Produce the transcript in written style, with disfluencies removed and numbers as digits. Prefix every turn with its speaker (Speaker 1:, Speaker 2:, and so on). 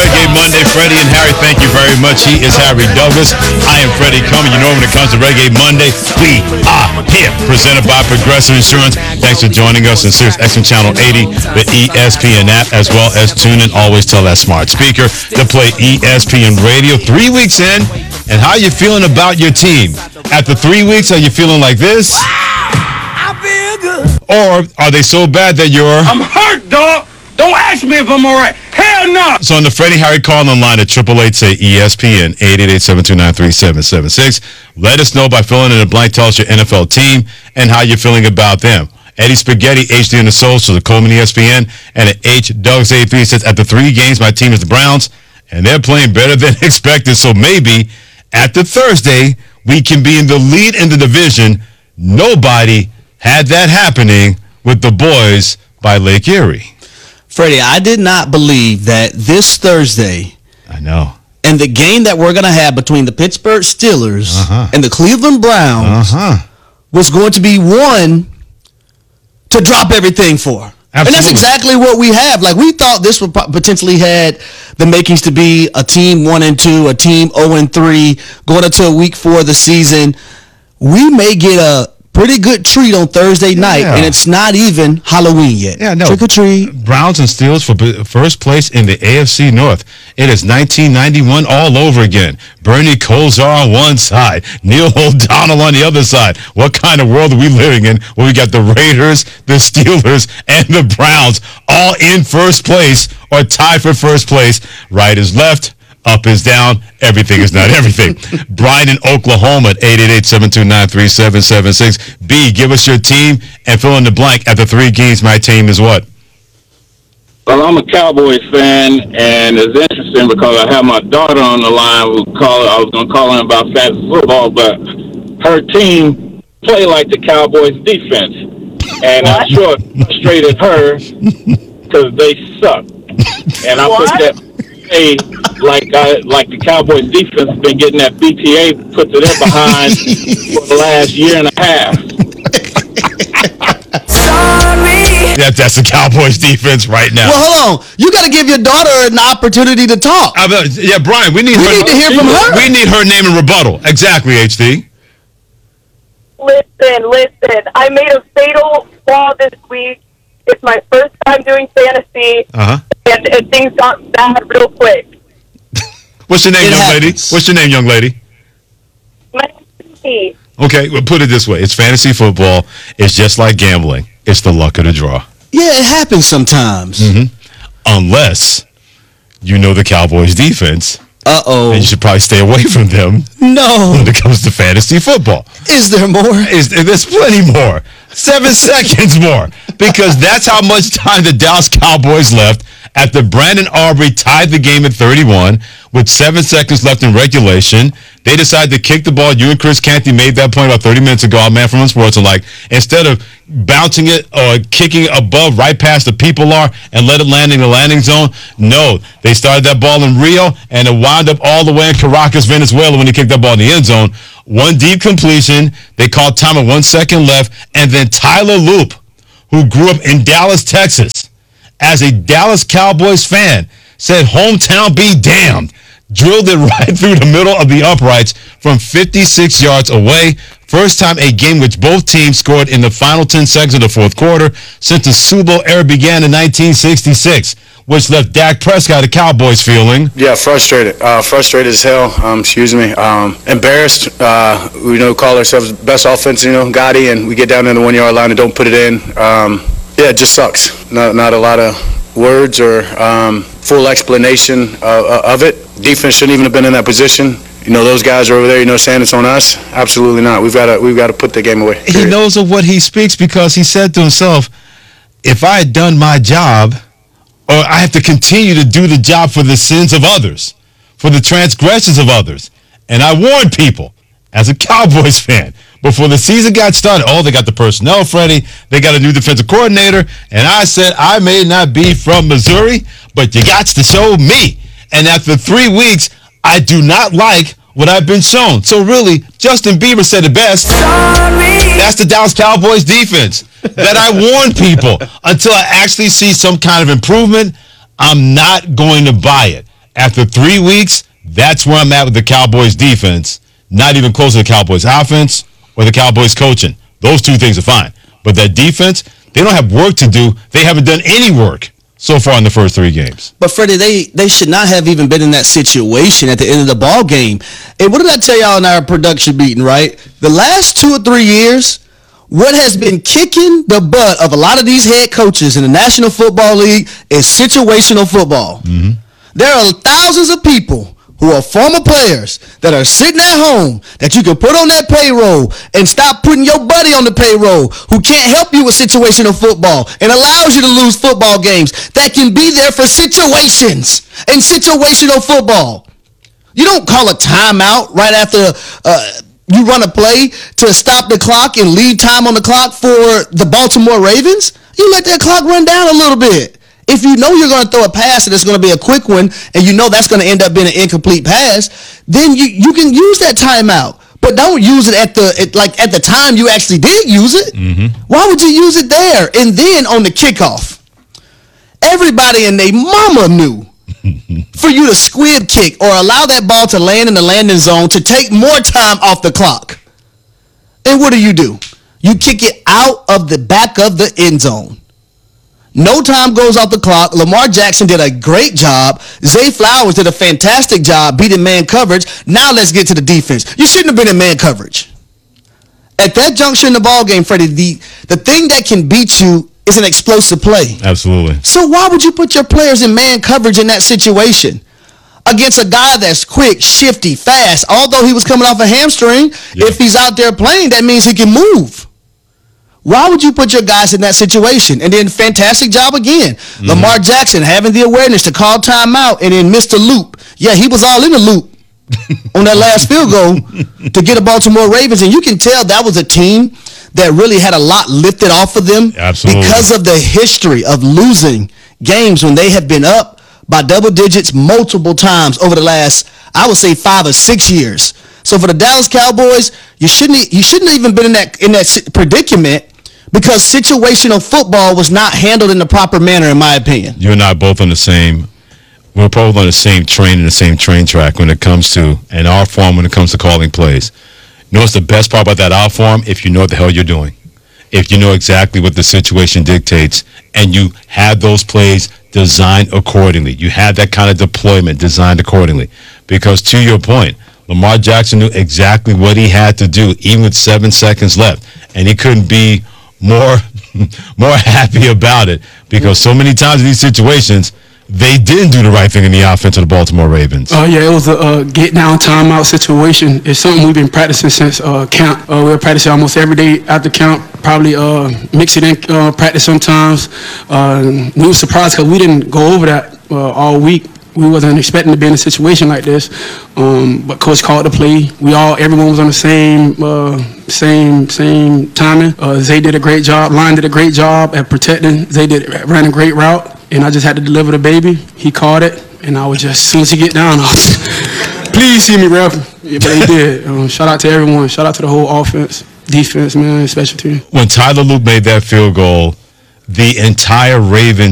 Speaker 1: Reggae Monday. Freddie and Harry, thank you very much. He is Harry Douglas. I am Freddie Cummings. You know, when it comes to Reggae Monday, we are here. Presented by Progressive Insurance. Thanks for joining us on Sirius XM Channel 80, the ESPN app, as well as tune in. Always tell that smart speaker to play ESPN Radio. 3 weeks in, and how you feeling about your team? After 3 weeks, are you feeling like this?
Speaker 2: I feel good.
Speaker 1: Or are they so bad that you're...
Speaker 2: I'm hurt, dog. Don't ask me if I'm all right. Hell no.
Speaker 1: So on the Freddie Harry call on line at 888-SAY-ESPN, 888-729-3776. Let us know by filling in a blank. Tell us your NFL team and how you're feeling about them. Eddie Spaghetti, HD in the Social, the Coleman ESPN, and at H. Doug's 83 says, at the 3 games, my team is the Browns, and they're playing better than expected. So maybe after Thursday, we can be in the lead in the division. Nobody had that happening with the boys by Lake Erie.
Speaker 3: Freddie, I did not believe that this Thursday,
Speaker 1: I know,
Speaker 3: and the game that we're going to have between the Pittsburgh Steelers and the Cleveland Browns was going to be one to drop everything for. Absolutely. And that's exactly what we have. Like, we thought this would potentially had the makings to be a team 1-2, a team 0-3, going into a week 4 of the season. We may get a pretty good treat on Thursday night, and it's not even Halloween yet.
Speaker 1: Yeah, no.
Speaker 3: Trick or treat.
Speaker 1: Browns and Steelers for first place in the AFC North. It is 1991 all over again. Bernie Kosar on one side, Neil O'Donnell on the other side. What kind of world are we living in where we got the Raiders, the Steelers, and the Browns all in first place or tied for first place? Right is left. Up is down. Everything is not everything. Brian in Oklahoma at 888-729-3776. B, give us your team and fill in the blank. At the 3 games, my team is what?
Speaker 4: Well, I'm a Cowboys fan, and it's interesting because I have my daughter on the line. I was going to call her about fantasy football, but her team play like the Cowboys defense. And I'm sure it frustrated her because they suck. And I put that... like the Cowboys defense has been getting that BTA put to their behind for the last year and a half.
Speaker 2: Sorry.
Speaker 1: That's the Cowboys defense right now.
Speaker 3: Well, hold on. You got to give your daughter an opportunity to talk.
Speaker 1: Yeah, Brian, we need
Speaker 3: to hear from her.
Speaker 1: We need her name and rebuttal. Exactly, HD.
Speaker 5: Listen. I made a fatal flaw this week. It's my first time doing fantasy, and things got bad real quick.
Speaker 1: What's your name, young lady?
Speaker 5: My name's Steve.
Speaker 1: Okay, well, put it this way. It's fantasy football. It's just like gambling. It's the luck of the draw.
Speaker 3: Yeah, it happens sometimes.
Speaker 1: Unless you know the Cowboys defense.
Speaker 3: Uh-oh.
Speaker 1: And you should probably stay away from them.
Speaker 3: No.
Speaker 1: When it comes to fantasy football.
Speaker 3: Is there more?
Speaker 1: There's plenty more. 7 seconds more. Because that's how much time the Dallas Cowboys left after Brandon Aubrey tied the game at 31 with 7 seconds left in regulation. They decided to kick the ball. You and Chris Canty made that point about 30 minutes ago. Our man from Sports are like, instead of bouncing it or kicking it above right past the people are and let it land in the landing zone, no. They started that ball in Rio, and it wound up all the way in Caracas, Venezuela when he kicked that ball in the end zone. One deep completion. They called time at 1 second left, and then Tyler Loop, who grew up in Dallas, Texas, as a Dallas Cowboys fan, said, hometown be damned. Drilled it right through the middle of the uprights from 56 yards away. First time a game which both teams scored in the final 10 seconds of the fourth quarter since the Super Bowl era began in 1966, which left Dak Prescott, the Cowboys, feeling...
Speaker 6: Yeah, frustrated. Frustrated as hell. Embarrassed. We call ourselves best offense, Gotti, and we get down in the 1 yard line and don't put it in. It just sucks. Not a lot of words or full explanation of it. Defense shouldn't even have been in that position. Those guys are over there, saying it's on us. Absolutely not. We've got to put the game away.
Speaker 1: Period. He knows of what he speaks because he said to himself, if I had done my job, or I have to continue to do the job for the sins of others, for the transgressions of others. And I warned people as a Cowboys fan before the season got started. Oh, they got the personnel, Freddie. They got a new defensive coordinator. And I said, I may not be from Missouri, but you got to show me. And after 3 weeks, I do not like what I've been shown. So really, Justin Bieber said it best.
Speaker 2: Sorry.
Speaker 1: That's the Dallas Cowboys defense. That I warn people until I actually see some kind of improvement, I'm not going to buy it. After 3 weeks, that's where I'm at with the Cowboys defense. Not even close to the Cowboys offense or the Cowboys coaching. Those two things are fine. But that defense, they don't have work to do. They haven't done any work so far in the first 3 games.
Speaker 3: But Freddie, they should not have even been in that situation at the end of the ball game. And what did I tell y'all in our production meeting, right? The last 2 or 3 years, what has been kicking the butt of a lot of these head coaches in the National Football League is situational football. Mm-hmm. There are thousands of people who are former players that are sitting at home that you can put on that payroll and stop putting your buddy on the payroll who can't help you with situational football and allows you to lose football games that can be there for situations and situational football. You don't call a timeout right after you run a play to stop the clock and leave time on the clock for the Baltimore Ravens. You let that clock run down a little bit. If you know you're going to throw a pass and it's going to be a quick one and you know that's going to end up being an incomplete pass, then you can use that timeout. But don't use it at the time you actually did use it. Mm-hmm. Why would you use it there? And then on the kickoff, everybody and their mama knew for you to squib kick or allow that ball to land in the landing zone to take more time off the clock. And what do? You kick it out of the back of the end zone. No time goes off the clock. Lamar Jackson did a great job. Zay Flowers did a fantastic job beating man coverage. Now let's get to the defense. You shouldn't have been in man coverage. At that juncture in the ball game, Freddie, the thing that can beat you is an explosive play.
Speaker 1: Absolutely.
Speaker 3: So why would you put your players in man coverage in that situation? Against a guy that's quick, shifty, fast. Although he was coming off a hamstring, If he's out there playing, that means he can move. Why would you put your guys in that situation? And then fantastic job again. Mm-hmm. Lamar Jackson having the awareness to call timeout and then miss the loop. Yeah, he was all in the loop on that last field goal to get a Baltimore Ravens. And you can tell that was a team that really had a lot lifted off of them.
Speaker 1: Absolutely.
Speaker 3: Because of the history of losing games when they have been up by double digits multiple times over the last, I would say, 5 or 6 years. So for the Dallas Cowboys, you shouldn't have even been in that predicament because situational football was not handled in the proper manner, in my opinion.
Speaker 1: You and I both on the same. We're both on the same train and the same train track when it comes to, and our form when it comes to calling plays. You know what's the best part about that our form? If you know what the hell you're doing. If you know exactly what the situation dictates and you have those plays designed accordingly. You have that kind of deployment designed accordingly. Because to your point, Lamar Jackson knew exactly what he had to do, even with 7 seconds left. And he couldn't be more happy about it because so many times in these situations, they didn't do the right thing in the offense of the Baltimore Ravens.
Speaker 7: Yeah, it was a get-down timeout situation. It's something we've been practicing since camp. We were practicing almost every day after camp, probably mix it in practice sometimes. We were surprised because we didn't go over that all week. We wasn't expecting to be in a situation like this, but Coach called the play. Everyone was on the same timing. Zay did a great job. Line did a great job at protecting. Zay ran a great route, and I just had to deliver the baby. He caught it, and I was just, as soon as he get down, I was, please see me, ref. Yeah, but he did. Shout out to everyone. Shout out to the whole offense, defense, man, special team.
Speaker 1: When Tyler Luke made that field goal, the entire Ravens